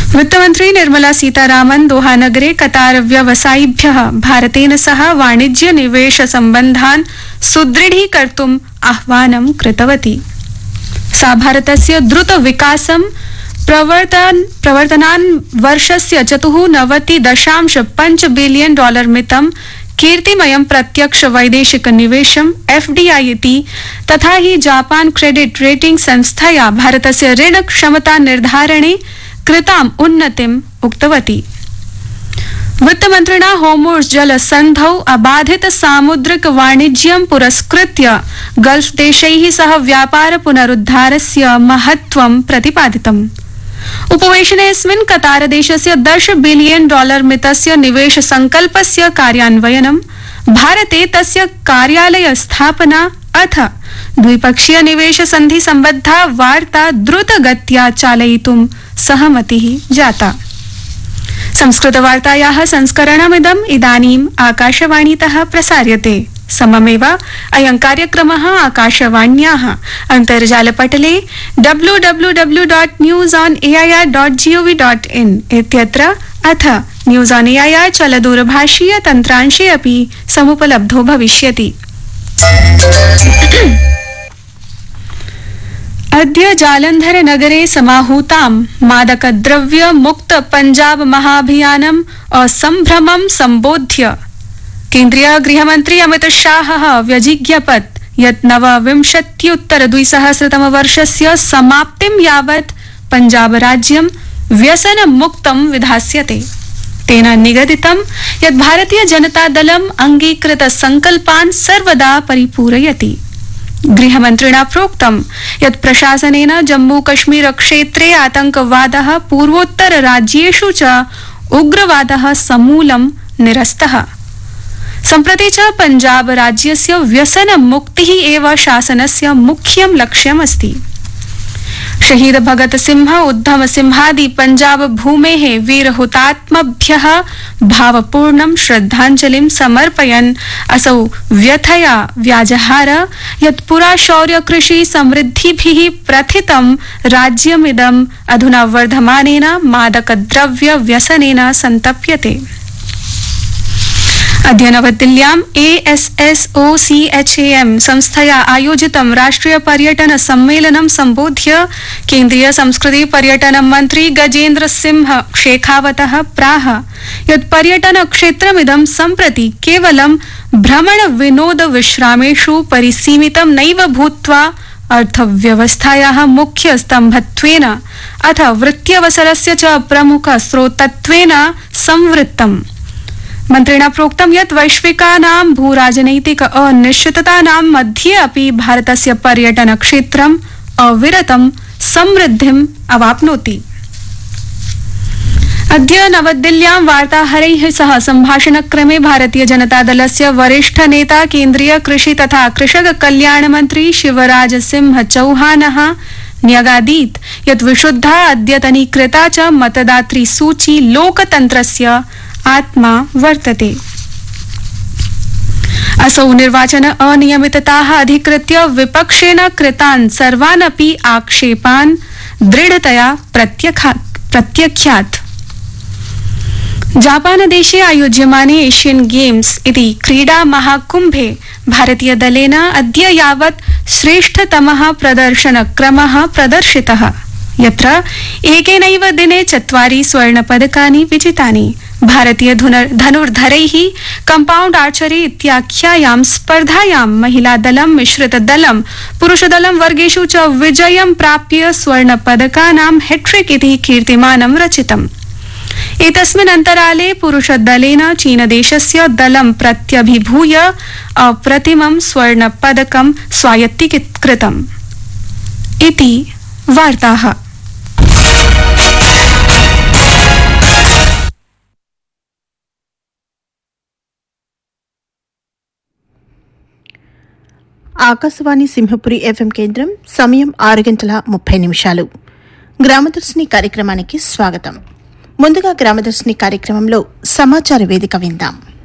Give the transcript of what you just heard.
वित्तमन्त्री निर्मला सीतारामन दोहानगरे कतार व्यवसायिभ्यः भारतेन सह वाणिज्य निवेश सम्बन्धान् सुदृढीकर्तुम् आह्वानं कृतवती। सा भारतस्य द्रुत विकासं प्रवर्तनान् वर्षस्य 94.5 बिलियन डॉलर मितं कीर्तिमयं प्रत्यक्ष वैदेशिक निवेशं FDI इति तथा हि जापान क्रेडिट रेटिंग संस्थया भारतस्य ऋण क्षमता निर्धारणे कृताम् उन्नतिम् उक्तवती। वित्तमन्त्रिणा होर्मुज़ जलसन्धौ अबाधित सामुद्रिक वाणिज्यं पुरस्कृत्य गल्फ देशैः सह व्यापार पुनरुद्धारस्य महत्त्वं प्रतिपादितम्। उपवेशनेऽस्मिन् कतार देशस्य 10 बिलियन डॉलर मितस्य निवेश संकल्पस्य कार्यान्वयनं, भारते तस्य कार्यालय स्थापना अथ द्विपक्षीय निवेश संधि सम्बद्धा वार्ता द्रुतगत्या चालयितुं सहमतिः जाता। संस्कृतवार्तायाः संस्करणमिदम् इदानीम् आकाशवाणीतः प्रसार्यते। सममेव अयं कार्यक्रमः आकाशवाण्याः अन्तर्जालपटले www.newsonair.gov.in इत्यत्र अथ न्यूज़ ऑन एआईआर चलदूरभाषीय तन्त्रांशे अपि समुपलब्धो भविष्यति। अद्य जालन्धर नगरे समाहूतां मादकद्रव्य मुक्त पंजाब महाभियानम् असम्भ्रमं सम्बोध्य केन्द्रीय गृहमन्त्री अमित शाहः व्यजिज्ञपत् यत् 29-2000 वर्षस्य समाप्तिं यावत् पंजाब राज्यं व्यसनमुक्तं विधास्यते। तेन निगदितं यत् भारतीय जनता दलम् अंगीकृत संकल्पान् सर्वदा परिपूरयति। गृहमन्त्रिणा प्रोक्तं यत् प्रशासनेन जम्मू कश्मीर क्षेत्रे आतंकवादः पूर्वोत्तर राज्येषु च उग्रवादः समूलं निरस्तः। सम्प्रति च पंजाब राज्यस्य व्यसन मुक्तिः एव शासनस्य मुख्यं लक्ष्यमस्ति। शहीद भगत सिंह उद्धम सिंहादि पंजाब भूमेः वीर हुतात्मभ्यः भावपूर्णं श्रद्धाञ्जलिं समर्पयन् असौ व्यथया व्याजहार यत् पुरा शौर्य कृषि समृद्धिभिः प्रथितं राज्यमिदम् अधुना वर्धमानेन मादकद्रव्य व्यसनेन सन्तप्यते। अद्य नवदिल्ल्यां ASSOCHAM संस्थया आयोजितं राष्ट्रिय पर्यटन सम्मेलनं सम्बोध्य केन्द्रीय संस्कृति पर्यटन मन्त्री गजेन्द्र सिंह शेखावतः प्राह यत् पर्यटन क्षेत्रमिदं सम्प्रति केवलं भ्रमण विनोद विश्रामेषु परिसीमितं नैव भूत्वा अर्थव्यवस्थायाः मुख्य स्तम्भत्वेन अथ वृत्त्यवसरस्य च प्रमुख स्रोतत्वेन संवृत्तम्। मन्त्रिणा प्रोक्तं यत् वैश्विकानां भूराजनैतिक अनिश्चिततानां मध्ये अपि भारतस्य पर्यटन क्षेत्रम् अविरतं समृद्धिम् अवाप्नोति। अद्य नवदिल्ल्यां वार्ताहरैः सह सम्भाषणक्रमे भारतीय जनता दलस्य वरिष्ठ नेता केन्द्रीय कृषि तथा कृषक कल्याण मन्त्री शिवराज सिंह चौहानः न्यगादीत् यत् विशुद्धा अद्यतनीकृता च मतदातृ सूची लोकतन्त्रस्य आत्मा वर्तते। असौ निर्वाचन अनियमितताः अधिकृत्य विपक्षेन कृतान् सर्वानपि आक्षेपान् दृढतया प्रत्यख्यात्। जापान देशे आयोज्यमाने एशियन गेम्स इति क्रीडा महाकुम्भे भारतीय दलेन अद्य यावत् श्रेष्ठतमः प्रदर्शनक्रमः प्रदर्शितः, यत्र एकेनैव दिने 4 स्वर्णपदकानि विजितानि। भारतीय धनुर्धरैः कंपाउंड आर्चरी इत्याख्यायां स्पर्धायां महिलादलं मिश्रितदलं पुरुषदलं वर्गेषु च विजयं प्राप्य स्वर्णपदकानां हैट्रिक इति कीर्तिमानं रचितम्। एतस्मिन् अन्तराले पुरुषदलेन चीनदेशस्य दलं प्रत्यभिभूय अप्रतिमं स्वर्णपदकं स्वायत्तीकृतम् इति वार्ताः। ఆకాశవాణి సింహపురి FM కేంద్రం సమయం 6:30 గ్రామదర్శిని కార్యక్రమానికి స్వాగతం. ముందుగా గ్రామదర్శిని కార్యక్రమంలో సమాచార వేదిక విందాం.